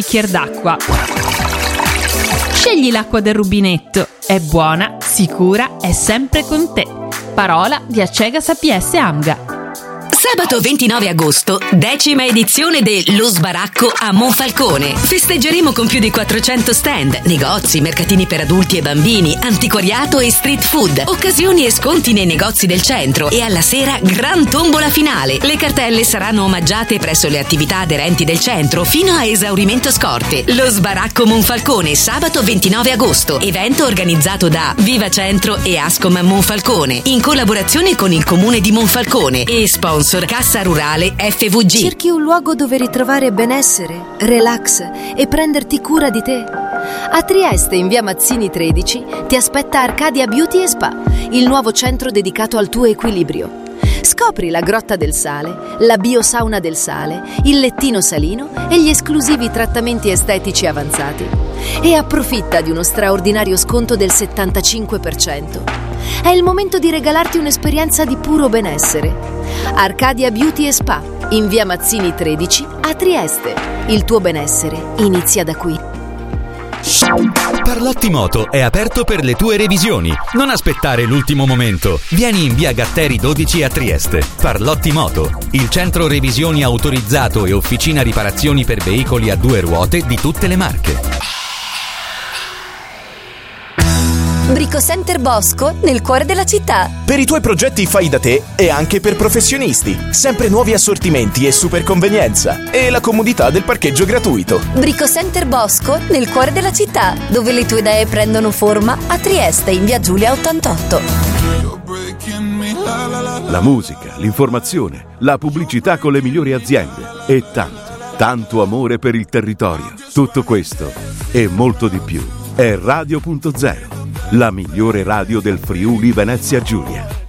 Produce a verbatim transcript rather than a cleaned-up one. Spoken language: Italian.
bicchiere d'acqua. Scegli l'acqua del rubinetto, è buona, sicura, è sempre con te. Parola di Acegas A P S Amga. Sabato ventinove agosto, decima edizione de Lo Sbaracco a Monfalcone. Festeggeremo con più di quattrocento stand, negozi, mercatini per adulti e bambini, antiquariato e street food, occasioni e sconti nei negozi del centro e alla sera gran tombola finale. Le cartelle saranno omaggiate presso le attività aderenti del centro fino a esaurimento scorte. Lo Sbaracco Monfalcone, sabato ventinove agosto. Evento organizzato da Viva Centro e Ascom Monfalcone, in collaborazione con il comune di Monfalcone e sponsor Cassa Rurale F V G. Cerchi un luogo dove ritrovare benessere, relax e prenderti cura di te? A Trieste, in via Mazzini tredici, ti aspetta Arcadia Beauty e Spa, il nuovo centro dedicato al tuo equilibrio. Scopri la Grotta del Sale, la biosauna del sale, il lettino salino e gli esclusivi trattamenti estetici avanzati. E approfitta di uno straordinario sconto del settantacinque per cento. È il momento di regalarti un'esperienza di puro benessere. Arcadia Beauty e Spa, in via Mazzini tredici a Trieste. Il tuo benessere inizia da qui. Parlotti Moto è aperto per le tue revisioni. Non aspettare l'ultimo momento. Vieni in via Gatteri dodici a Trieste. Parlotti Moto, il centro revisioni autorizzato e officina riparazioni per veicoli a due ruote di tutte le marche. Bricocenter Bosco, nel cuore della città. Per i tuoi progetti fai da te e anche per professionisti. Sempre nuovi assortimenti e super convenienza. E la comodità del parcheggio gratuito. Bricocenter Bosco, nel cuore della città, dove le tue idee prendono forma, a Trieste, in via Giulia ottantotto. La musica, l'informazione, la pubblicità con le migliori aziende e tanto, tanto amore per il territorio. Tutto questo e molto di più è Radio punto zero. La migliore radio del Friuli Venezia Giulia.